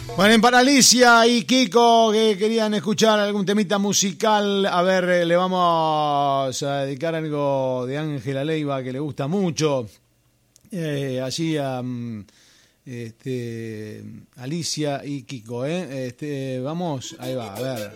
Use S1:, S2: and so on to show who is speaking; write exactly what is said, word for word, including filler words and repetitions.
S1: Bueno, para Alicia y Kiko que querían escuchar algún temita musical, a ver, le vamos a dedicar algo de Ángela Leiva que le gusta mucho. Eh, allí a um, este, Alicia y Kiko, ¿eh? Este, vamos, ahí va, a ver.